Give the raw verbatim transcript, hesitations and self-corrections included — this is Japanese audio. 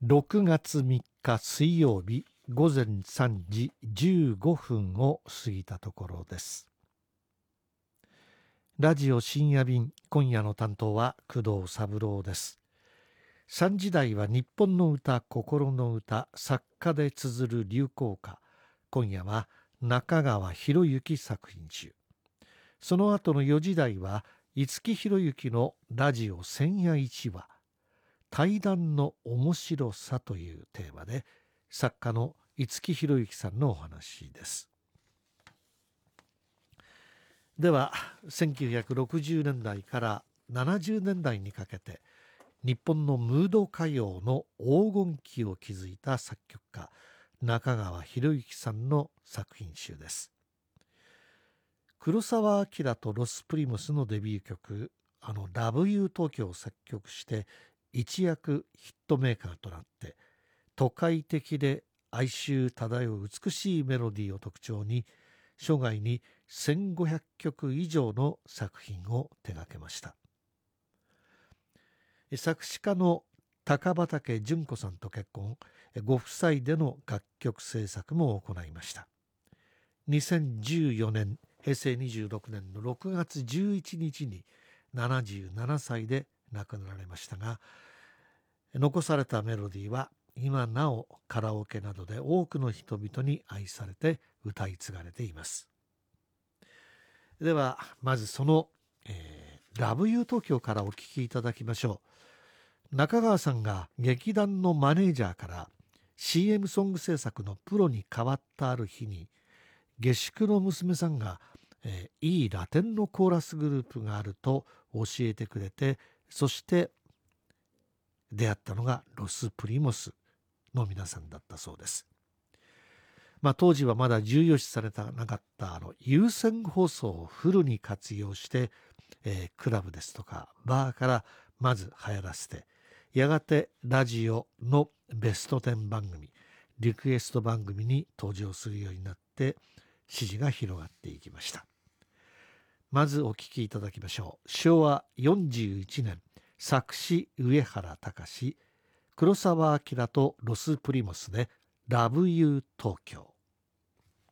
ろくがつみっか水曜日午前さんじじゅうごふんを過ぎたところです。ラジオ深夜便、今夜の担当は工藤三郎です。さんじ台は日本の歌、心の歌、作家で綴る流行歌。今夜は中川博之作品集。その後のよじ台は五木ひろゆきのラジオ千夜一話。対談の面白さというテーマで、作家の五木ひろゆきさんのお話です。では、せんきゅうひゃくろくじゅうねんだいからななじゅうねんだいにかけて日本のムード歌謡の黄金期を築いた作曲家中川博之さんの作品集です。黒澤明とロスプリモスのデビュー曲、あのラブユー東京を作曲して一躍ヒットメーカーとなって、都会的で哀愁漂う美しいメロディーを特徴に、生涯にせんごひゃくきょく以上の作品を手掛けました。作詞家の高畠純子さんと結婚、ご夫妻での楽曲制作も行いました。にせんじゅうよねん、平成にじゅうろくねんのろくがつじゅういちにちにななじゅうななさいで亡くなられましたが、残されたメロディーは今なおカラオケなどで多くの人々に愛されて歌い継がれています。ではまずその、えー、ラブユー東京からお聴きいただきましょう。中川さんが劇団のマネージャーから シーエム ソング制作のプロに変わったある日に、下宿の娘さんが、えー、いいラテンのコーラスグループがあると教えてくれて、そして出会ったのがロスプリモスの皆さんだったそうです。まあ、当時はまだ重要視されてなかったあの有線放送をフルに活用して、えー、クラブですとかバーからまず流行らせて、やがてラジオのベストテン番組、リクエスト番組に登場するようになって支持が広がっていきました。まずお聴きいただきましょう。しょうわよんじゅういちねん、作詞上原隆、黒澤明とロスプリモスでラブユー東京。